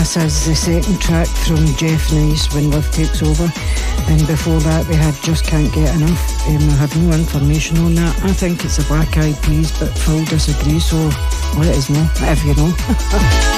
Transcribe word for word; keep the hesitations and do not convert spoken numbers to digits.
This is the second track from Jeff Nice, When Love Takes Over, and before that we had Just Can't Get Enough. um, I have no information on that. I think it's the Black Eyed Peas, but Phil disagrees, so let us know if you know.